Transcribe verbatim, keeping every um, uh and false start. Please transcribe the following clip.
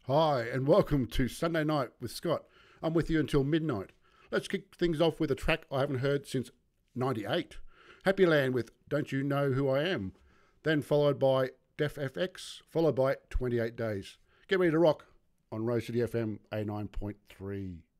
Hi, and welcome to Sunday Night with Scott. I'm with you until midnight. Let's kick things off with a track I haven't heard since ninety-eight. Happy Land with Don't You Know Who I Am. Then followed by Def F X, followed by twenty-eight Days. Get ready to rock on Rose City F M eighty-nine point three.